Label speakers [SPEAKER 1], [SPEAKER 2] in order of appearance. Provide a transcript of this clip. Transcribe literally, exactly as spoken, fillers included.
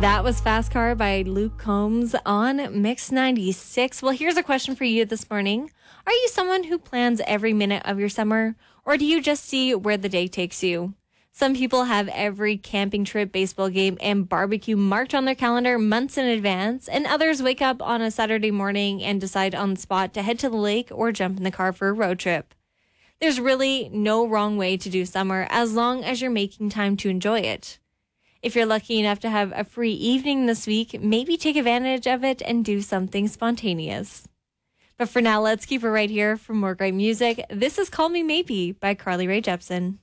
[SPEAKER 1] That was Fast Car by Luke Combs on Mix ninety-six. Well, here's a question for you this morning. Are you someone who plans every minute of your summer, or do you just see where the day takes you? Some people have every camping trip, baseball game, and barbecue marked on their calendar months in advance, and others wake up on a Saturday morning and decide on the spot to head to the lake or jump in the car for a road trip. There's really no wrong way to do summer as long as you're making time to enjoy it. If you're lucky enough to have a free evening this week, maybe take advantage of it and do something spontaneous. But for now, let's keep it right here for more great music. This is Call Me Maybe by Carly Rae Jepsen.